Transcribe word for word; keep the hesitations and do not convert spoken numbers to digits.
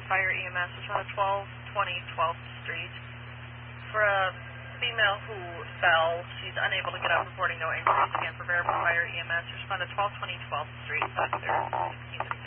Fire E M S, respond to twelve twenty twelfth Street. For a female who fell, she's unable to get up, reporting no injuries. Again, for Verible Fire E M S, respond to twelve twenty twelfth Street, South sixteen